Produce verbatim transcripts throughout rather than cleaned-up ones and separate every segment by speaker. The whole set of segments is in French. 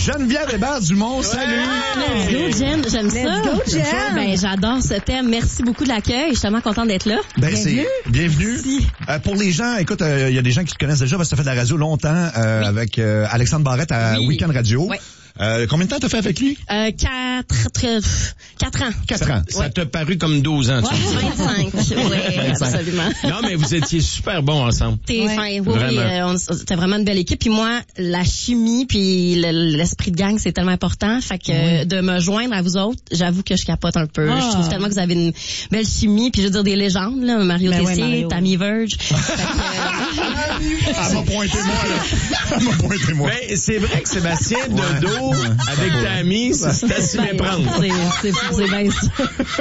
Speaker 1: Geneviève Hébert-Dumont, salut!
Speaker 2: Let's go, Jen. J'aime ça.
Speaker 3: Let's go, Jen.
Speaker 2: Ben, j'adore ce thème. Merci beaucoup de l'accueil. Je suis tellement contente d'être là.
Speaker 1: Ben, c'est bienvenue. Euh, pour les gens, écoute, il euh, y a des gens qui te connaissent déjà parce que tu as fait de la radio longtemps euh, oui. avec euh, Alexandre Barrette à oui. Weekend Radio. Oui. Euh, combien de temps t'as fait avec lui?
Speaker 2: Euh, quatre, très, quatre ans.
Speaker 1: Quatre ans.
Speaker 4: Ça ouais. t'a paru comme douze ans, tu
Speaker 2: ouais, vingt-cinq. Oui, absolument.
Speaker 4: Non, mais vous étiez super bons ensemble.
Speaker 2: T'es ouais. fin, oui, oui. Euh, c'était vraiment une belle équipe. Puis moi, la chimie puis le, l'esprit de gang, c'est tellement important. Fait que oui. de me joindre à vous autres, j'avoue que je capote un peu. Ah. Je trouve tellement que vous avez une belle chimie. Puis je veux dire des légendes, là. Mario ben Tessier, ouais, Tammy Verge. Fait que,
Speaker 1: euh... Elle m'a pointé moi, là. Elle m'a pointé moi.
Speaker 4: Mais c'est vrai que Sébastien de dos avec ta amie, c'est assez bien prendre.
Speaker 2: C'est, c'est, c'est bien ça.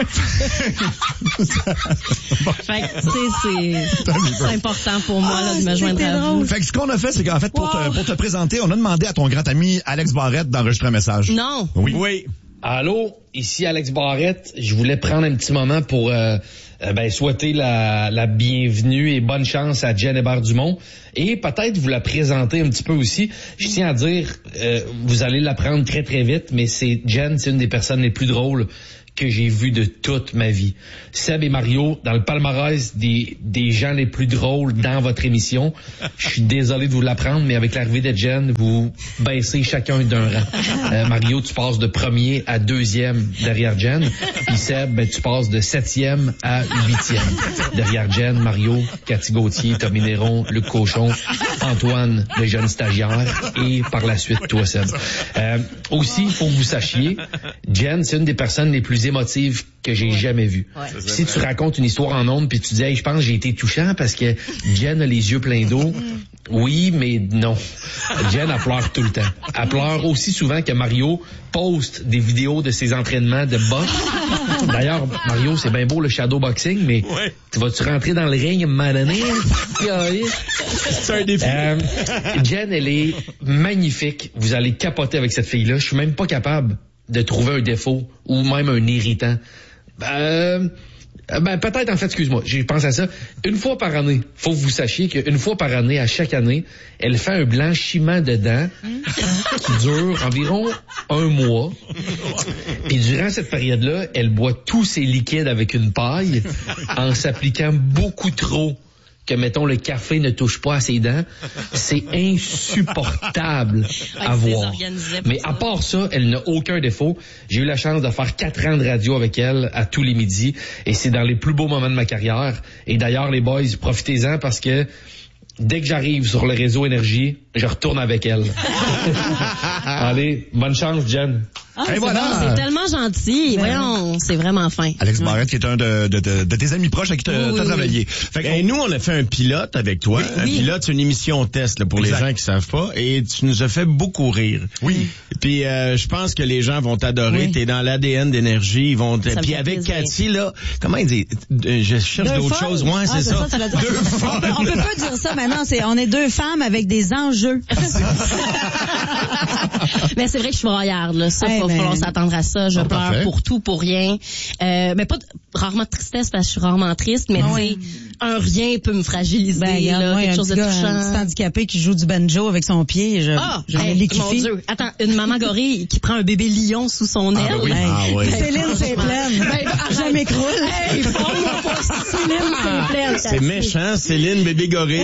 Speaker 2: Fait que, tu sais, c'est, c'est important pour moi, là, de me joindre à vous.
Speaker 1: Fait que ce qu'on a fait, c'est qu'en fait, pour, wow. te, pour te présenter, on a demandé à ton grand ami Alex Barrette d'enregistrer un message.
Speaker 2: Non.
Speaker 1: Oui.
Speaker 4: Oui.
Speaker 5: Allô, ici Alex Barrette. Je voulais prendre un petit moment pour euh, euh, ben, souhaiter la, la bienvenue et bonne chance à Jen Hébert-Dumont et peut-être vous la présenter un petit peu aussi. Je tiens à dire, euh, vous allez l'apprendre très très vite, mais c'est Jen, c'est une des personnes les plus drôles que j'ai vu de toute ma vie. Seb et Mario, dans le palmarès des, des gens les plus drôles dans votre émission. Je suis désolé de vous l'apprendre, mais avec l'arrivée de Jen, vous baissez chacun d'un rang. Euh, Mario, tu passes de premier à deuxième derrière Jen. Puis Seb, ben, tu passes de septième à huitième derrière Jen, Mario, Cathy Gauthier, Tommy Néron, Luc Cochon, Antoine, le jeune stagiaire, et par la suite, toi, Seb. Euh, aussi, il faut que vous sachiez, Jen, c'est une des personnes les plus émotive que j'ai ouais. jamais vu. Ouais. Si tu racontes une histoire en ondes puis tu dis hey, je pense que j'ai été touchant parce que Jen a les yeux pleins d'eau. Oui, mais non. Jen, elle pleure tout le temps. Elle pleure aussi souvent que Mario poste des vidéos de ses entraînements de boxe. D'ailleurs, Mario, c'est bien beau le shadowboxing, mais ouais. tu vas-tu rentrer dans le ring à un moment donné?
Speaker 4: C'est un défi.
Speaker 5: Euh, Jen, elle est magnifique. Vous allez capoter avec cette fille-là. Je suis même pas capable de trouver un défaut ou même un irritant. Euh, ben, peut-être, en fait, excuse-moi, je pense à ça. Une fois par année, faut que vous sachiez qu'une fois par année, à chaque année, elle fait un blanchiment de dents qui dure environ un mois. Puis durant cette période-là, elle boit tous ses liquides avec une paille en s'appliquant beaucoup trop que, mettons, le café ne touche pas à ses dents. C'est insupportable à voir. Mais à part ça, elle n'a aucun défaut. J'ai eu la chance de faire quatre ans de radio avec elle à tous les midis. Et c'est dans les plus beaux moments de ma carrière. Et d'ailleurs, les boys, profitez-en parce que dès que j'arrive sur le réseau Énergie, je retourne avec elle. Allez, bonne chance, Jen.
Speaker 2: Ah, c'est, voilà. Bon, c'est tellement gentil. Ben, voyons, c'est vraiment fin.
Speaker 1: Alex Barrette, qui est un de, de, de, de tes amis proches avec qui tu as oui, travaillé.
Speaker 4: Oui. Fait que, ben, nous, on a fait un pilote avec toi. Oui, un oui. pilote, c'est une émission test là, pour exact. Les gens qui savent pas. Et tu nous as fait beaucoup rire.
Speaker 1: Oui.
Speaker 4: Puis euh, je pense que les gens vont t'adorer. Oui. T'es dans l'A D N d'Énergie. Ils vont. Puis avec plaisir. Cathy, là, comment il dit? Je cherche deux d'autres folles. Choses. Ouais, ah, c'est, c'est ça. ça, ça
Speaker 3: deux on, peut, on peut pas dire ça maintenant. C'est, on est deux femmes avec des enjeux.
Speaker 2: Mais c'est vrai que je suis broyarde, là. Ça, il hey, va falloir s'attendre à ça. Je oh, pleure parfait. Pour tout, pour rien. Euh, mais pas de, rarement de tristesse parce que je suis rarement triste, mais tu sais, un rien peut me fragiliser, ben, là, ouais, quelque chose de gars, touchant. Un petit
Speaker 3: handicapé qui joue du banjo avec son pied, je,
Speaker 2: ah,
Speaker 3: je
Speaker 2: hey,
Speaker 3: l'équifie.
Speaker 2: Mon Dieu. Attends, une maman gorille qui prend un bébé lion sous son aile.
Speaker 1: Ah, oui. Ah, oui.
Speaker 3: Céline, c'est pleine. Ben, je m'écroule.
Speaker 2: Hey, forme-moi pas. Céline, c'est pleine.
Speaker 4: C'est méchant, Céline, bébé gorille.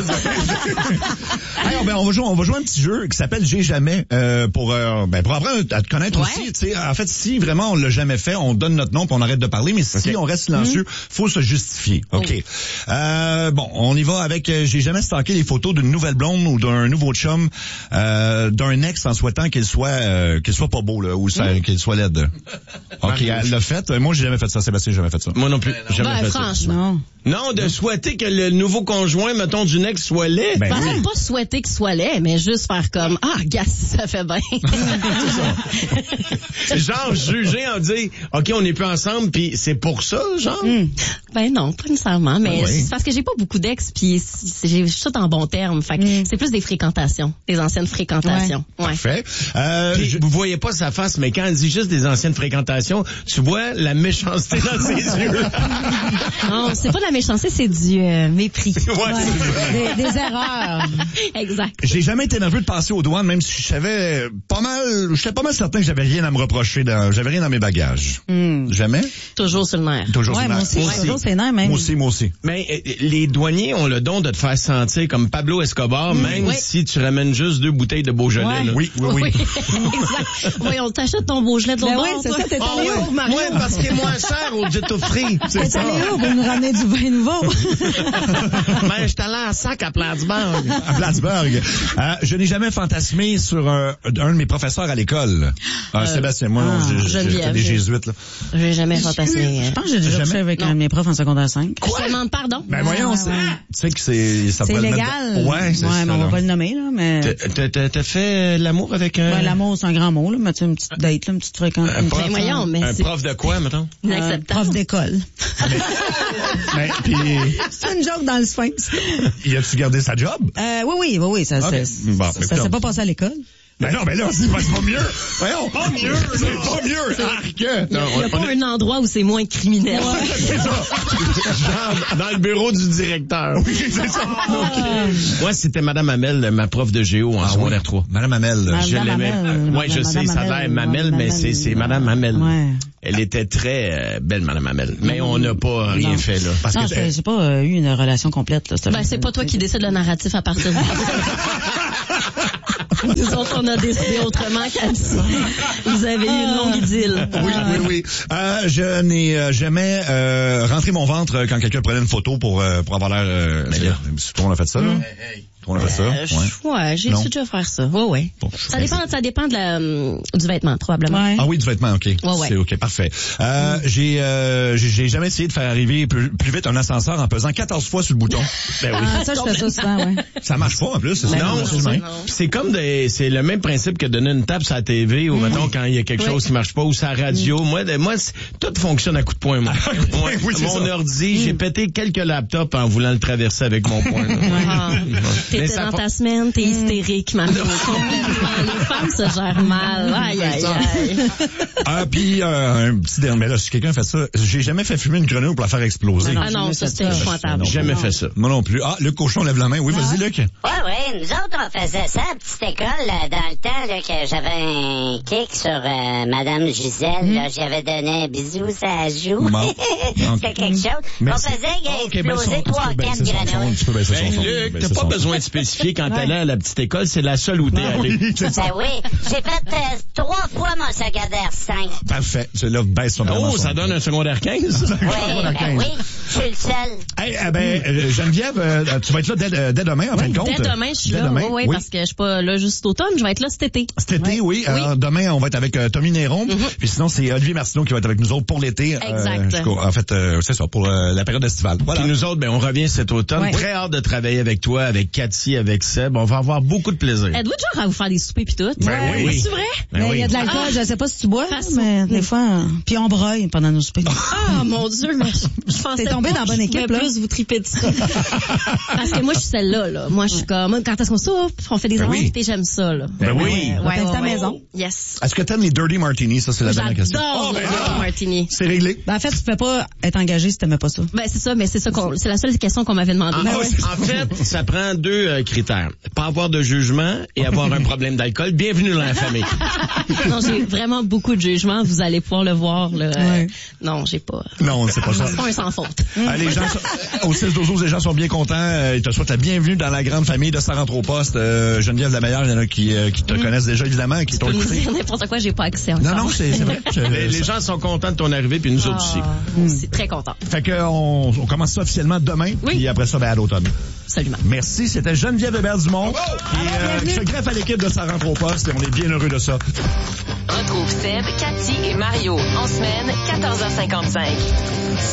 Speaker 1: Hey, ben, on va jouer, on va jouer un petit jeu qui s'appelle J'ai jamais, euh, pour, euh, ben, pour apprendre à te connaître ouais. aussi, tu sais. En fait, si vraiment on l'a jamais fait, on donne notre nom puis on arrête de parler, mais si okay. on reste silencieux, mmh. faut se justifier. OK. Oh. Euh, bon, on y va avec, euh, j'ai jamais stalké les photos d'une nouvelle blonde ou d'un nouveau chum, euh, d'un ex en souhaitant qu'il soit, euh, qu'il soit pas beau, là, ou mmh. qu'il soit laide. OK, elle l'a fait. Moi, j'ai jamais fait ça. Sébastien, j'ai jamais fait ça.
Speaker 4: Moi non plus.
Speaker 2: Non.
Speaker 4: Jamais
Speaker 2: ben,
Speaker 4: fait
Speaker 2: franchement.
Speaker 4: ça. Non, de souhaiter que le nouveau conjoint, mettons, d'une ex soit laid.
Speaker 2: Ben, oui. Pas souhaiter qu'il soit laid, mais juste faire comme, ah, gars, ça fait bien.
Speaker 4: C'est genre juger en dire, OK, on n'est plus ensemble, puis c'est pour ça, genre?
Speaker 2: Mm. Ben non, pas nécessairement, mais
Speaker 1: ben oui.
Speaker 2: c'est parce que j'ai pas beaucoup d'ex, puis j'ai tout en bon terme. Fait que mm. c'est plus des fréquentations, des anciennes fréquentations.
Speaker 1: Ouais.
Speaker 2: Ouais.
Speaker 1: Parfait. Euh,
Speaker 4: je... Vous voyez pas sa face, mais quand elle dit juste des anciennes fréquentations, tu vois la méchanceté dans ses yeux.
Speaker 2: Non, c'est pas de la méchanceté, c'est du euh, mépris.
Speaker 4: Ouais,
Speaker 3: Ouais. Des, des erreurs.
Speaker 2: Exact.
Speaker 1: J'ai jamais été nerveux de passer aux douanes, même si je savais pas mal, j'étais pas mal certain que j'avais rien à me reprocher, dans, j'avais rien dans mes bagages.
Speaker 3: Mm.
Speaker 1: Jamais?
Speaker 2: Toujours sur le nerf.
Speaker 1: Toujours
Speaker 3: Ouais,
Speaker 1: sur
Speaker 3: moi
Speaker 1: la-
Speaker 3: aussi,
Speaker 4: Moi
Speaker 3: je
Speaker 4: aussi.
Speaker 3: suis toujours ses nerfs, même.
Speaker 1: Moi aussi, moi aussi.
Speaker 4: Mais euh, les douaniers ont le don de te faire sentir comme Pablo Escobar, même
Speaker 2: Oui.
Speaker 4: si tu ramènes juste deux bouteilles de Beaujolais.
Speaker 3: Ouais.
Speaker 4: là.
Speaker 1: Oui, oui, oui.
Speaker 2: exact. Oui, on t'achète ton Beaujolais de l'autre
Speaker 3: Ben oui,
Speaker 2: bord,
Speaker 3: c'est
Speaker 2: toi.
Speaker 3: ça, t'es
Speaker 4: Ah
Speaker 3: allé
Speaker 4: ouais.
Speaker 3: où, Mario?
Speaker 4: Ouais, parce qu'il est moins cher au duty free.
Speaker 1: C'est
Speaker 3: T'es
Speaker 1: ça.
Speaker 3: allé où pour nous ramener du vin nouveau?
Speaker 4: Ben, je suis allé en sac à Plattsburgh.
Speaker 1: À Plattsburgh. Euh, je n'ai jamais fantasmé sur un, un de mes professeurs à l'école. Ah, Sébastien, moi,
Speaker 3: ah,
Speaker 1: j'ai- j'ai
Speaker 2: Geneviève,
Speaker 1: fait des
Speaker 2: j'ai-
Speaker 1: jésuites, là.
Speaker 2: J'ai jamais fantasmé.
Speaker 3: Je pense que j'ai déjà
Speaker 1: Jamais?
Speaker 3: couché avec
Speaker 2: Non.
Speaker 3: un de mes profs en secondaire cinq.
Speaker 2: Je te demande pardon.
Speaker 1: Ben voyons,
Speaker 3: ouais,
Speaker 1: c'est-
Speaker 3: ouais.
Speaker 1: tu sais que c'est... ça
Speaker 3: C'est
Speaker 1: pourrait le
Speaker 3: illégal.
Speaker 1: mettre- Ouais, c'est
Speaker 3: ouais,
Speaker 1: ça.
Speaker 3: mais on
Speaker 1: là.
Speaker 3: va pas le nommer, là, mais...
Speaker 4: T'as- T'as t'as fait l'amour avec un...
Speaker 3: Ouais, l'amour, c'est un grand mot, là, mais tu sais, une petite date, là, une petite fréquence.
Speaker 4: Un
Speaker 3: une
Speaker 4: prof,
Speaker 2: Mais voyons, mais
Speaker 4: un
Speaker 2: c'est
Speaker 4: prof de quoi, mettons?
Speaker 3: Euh,
Speaker 2: inacceptable.
Speaker 3: prof d'école.
Speaker 1: Mais, puis,
Speaker 3: C'est une joke dans le Sphinx.
Speaker 1: y a-tu gardé sa job?
Speaker 3: Euh, oui, oui, oui, oui, ça,
Speaker 1: Ok.
Speaker 3: c'est-
Speaker 1: Bon,
Speaker 3: ça,
Speaker 1: mais
Speaker 3: ça
Speaker 1: non.
Speaker 3: s'est pas passé à l'école.
Speaker 1: Ben non, ben là, c'est pas, c'est pas mieux. Voyons, pas mieux. C'est pas mieux. Arc.
Speaker 2: Il n'y a, pas un endroit où c'est moins criminel.
Speaker 1: C'est ça.
Speaker 4: Genre, dans le bureau du directeur.
Speaker 1: Oui, c'est ça.
Speaker 4: Moi, c'était Madame Hamel, ma prof de géo en secondaire trois.
Speaker 1: Madame Hamel.
Speaker 3: Madame
Speaker 4: Je l'aimais.
Speaker 3: Hamel.
Speaker 4: Ouais, je
Speaker 3: Madame
Speaker 4: sais, ça a l'air
Speaker 3: Hamel.
Speaker 4: Mamel, mais c'est, c'est Madame Hamel.
Speaker 3: Ouais.
Speaker 4: Elle était très euh, belle, Madame Hamel. Mais on n'a pas rien
Speaker 3: Non.
Speaker 4: fait, là.
Speaker 1: Parce
Speaker 3: Non,
Speaker 1: que
Speaker 3: j'ai j'ai pas euh, eu une relation complète, là.
Speaker 2: Ben, c'est pas toi qui décides le narratif à partir de Nous autres, on a décidé autrement qu'Annecy. Vous avez eu une longue idylle.
Speaker 1: Oui, oui, oui. Euh, je n'ai euh, jamais euh, rentré mon ventre quand quelqu'un prenait une photo pour euh, pour avoir l'air. Euh,
Speaker 4: Mais là.
Speaker 1: c'est- tout le monde a fait ça, là. Tout le monde a fait ça.
Speaker 2: Euh, je-
Speaker 1: Ouais.
Speaker 2: ouais, j'ai
Speaker 1: Non.
Speaker 2: su déjà faire ça. Ouais, ouais.
Speaker 1: Bon, je-
Speaker 2: Ça dépend, ça dépend de la, hum, du vêtement, probablement.
Speaker 3: Ouais.
Speaker 1: Ah oui, du vêtement, ok.
Speaker 2: ouais.
Speaker 1: C'est ok, parfait. Euh, j'ai, euh, j'ai j'ai jamais essayé de faire arriver plus, plus vite un ascenseur en pesant quatorze fois sur le bouton. Ben oui.
Speaker 3: Ah, ça, je fais ça souvent, ouais.
Speaker 1: Ça marche pas en plus, c'est ça.
Speaker 4: Non,
Speaker 1: c'est
Speaker 4: c'est
Speaker 1: humain.
Speaker 4: Puis c'est comme des, c'est le même principe que donner une tape sur la T V ou mettons quand il y a quelque
Speaker 2: Oui.
Speaker 4: chose qui marche pas ou sa radio. Moi, de- moi, c'est- tout fonctionne à coup de poing, moi.
Speaker 1: À coup de poing,
Speaker 4: Ouais.
Speaker 1: oui, c'est
Speaker 4: Mon
Speaker 1: ça.
Speaker 4: ordi, j'ai pété quelques laptops en voulant le traverser avec mon poing. là.
Speaker 2: Ah,
Speaker 4: Mais
Speaker 2: T'étais
Speaker 4: ça
Speaker 2: dans
Speaker 4: fa-
Speaker 2: ta semaine, t'es hystérique, Mario. Complètement. Les femmes se gèrent mal. Aïe, aïe, aïe.
Speaker 1: Ah, puis euh, un petit dernier, mais là, si quelqu'un fait ça, j'ai jamais fait fumer une grenouille pour la faire exploser.
Speaker 3: Ah
Speaker 2: Ah non, ça, c'était
Speaker 1: non.
Speaker 2: épouvantable.
Speaker 4: Jamais fait ça.
Speaker 1: Moi non plus. Ah, Luc Cochon lève la main. Oui, vas-y, Luc.
Speaker 6: Ouais, ouais, nous autres, on faisait ça à la petite école, là, dans le temps, là, que j'avais un kick sur euh, Madame Gisèle, là, j'avais donné un bisou, ça joue.
Speaker 1: Bon.
Speaker 6: C'était quelque chose.
Speaker 1: Merci.
Speaker 6: On faisait
Speaker 1: Ok, ben,
Speaker 6: exploser
Speaker 1: son-
Speaker 6: trois
Speaker 1: tu peux
Speaker 6: quatre
Speaker 1: baisser son son,
Speaker 6: grenouilles.
Speaker 1: tu peux baisser son
Speaker 4: Ben,
Speaker 1: son, tu peux
Speaker 4: Luc,
Speaker 1: baisser
Speaker 4: t'as pas
Speaker 1: son
Speaker 4: besoin de spécifier quand t'allais à la petite école, c'est la seule où t'es allé.
Speaker 1: Oui, c'est ça.
Speaker 6: Ben oui, j'ai fait euh, trois fois mon secondaire cinq.
Speaker 1: Parfait. C'est là, baisse son
Speaker 4: Oh, ça donne un secondaire quinze.
Speaker 6: Oui, ben oui, je suis le seul.
Speaker 1: Hey, eh ben, euh, Geneviève, euh, tu vas être là dès, euh, dès demain, en fin de compte.
Speaker 2: Dès demain, je suis
Speaker 1: Dès
Speaker 2: là.
Speaker 1: demain,
Speaker 2: Oui,
Speaker 1: oui.
Speaker 2: parce que je suis pas là juste automne, je vais être là cet été.
Speaker 1: Cet été, oui. Alors, demain, on va être avec euh, Tommy Néron. Puis sinon, c'est Olivier Martineau qui va être avec nous autres pour l'été. euh,
Speaker 2: Exact.
Speaker 1: jusqu'au- en fait, euh, c'est ça, pour euh, la période estivale. Voilà.
Speaker 4: Puis nous autres, ben, on revient cet automne.
Speaker 3: Ouais.
Speaker 4: Très hâte de travailler avec toi, avec Cathy, avec Seb. On va avoir beaucoup de plaisir.
Speaker 2: Êtes-vous genre à vous faire des soupers pis tout?
Speaker 1: Ben oui.
Speaker 2: C'est vrai?
Speaker 4: Ben
Speaker 3: Mais il
Speaker 4: oui.
Speaker 3: y a de l'alcool,
Speaker 2: Ah.
Speaker 3: je sais pas si tu bois,
Speaker 2: Face-
Speaker 3: mais des fois, euh, puis on broye pendant nos soupers.
Speaker 2: Ah, mon Dieu, mais je, je pensais
Speaker 3: T'es tombé
Speaker 2: pas
Speaker 3: dans la
Speaker 2: que
Speaker 3: bonne
Speaker 2: je
Speaker 3: équipe,
Speaker 2: pouvais
Speaker 3: là.
Speaker 2: plus vous triper de ça. Parce que moi, je suis celle-là, là. Moi, je suis comme, quand est-ce qu'on soupe? On fait des
Speaker 1: Ben oui.
Speaker 2: activités, j'aime ça, là.
Speaker 1: Ben oui.
Speaker 2: Ouais,
Speaker 3: On va t'inviter à la
Speaker 2: ouais.
Speaker 3: maison.
Speaker 2: Yes.
Speaker 1: Est-ce que t'aimes les Dirty Martini? Ça, c'est la dernière question.
Speaker 2: J'adore
Speaker 1: Oh,
Speaker 2: le
Speaker 1: ben
Speaker 2: Dirty
Speaker 1: là,
Speaker 2: Martini.
Speaker 1: c'est réglé.
Speaker 3: Ben, en fait, tu peux pas être engagé si t'aimais pas ça.
Speaker 2: Ben, c'est ça, mais c'est ça qu'on, c'est la seule question qu'on m'avait demandé.
Speaker 4: En, en fait, ça prend deux euh, critères. Pas avoir de jugement et avoir un problème d'alcool. Bienvenue dans la famille.
Speaker 2: Non, j'ai vraiment beaucoup de jugement. Vous allez pouvoir le voir, là. Euh,
Speaker 3: Ouais.
Speaker 2: Non, j'ai pas.
Speaker 1: Non, c'est pas ça.
Speaker 2: C'est pas un sans faute.
Speaker 1: Ah, les gens sont, au six douze, les gens sont bien contents. Euh, ils te souhaitent la bienvenue dans la grande famille de Ça rentre au poste. Euh, Geneviève la meilleure, il y en a qui, euh, qui te connaissent déjà, évidemment, et qui t'ont
Speaker 2: Tu peux me
Speaker 1: écouté.
Speaker 2: dire n'importe quoi, j'ai pas accès encore.
Speaker 1: Non, non, c'est c'est vrai. Je-
Speaker 4: Les, les gens sont contents de ton arrivée, puis nous autres aussi.
Speaker 2: Ah, c'est très content.
Speaker 1: Fait que on, on commence ça officiellement demain,
Speaker 2: Oui.
Speaker 1: puis après ça, ben, à l'automne.
Speaker 2: Absolument.
Speaker 1: Merci, c'était Geneviève Hébert-Dumont, qui euh, qui se greffe à l'équipe de Ça rentre au poste, et on est bien heureux de ça.
Speaker 7: Retrouve Seb, Cathy et Mario en semaine, quatorze heures cinquante-cinq.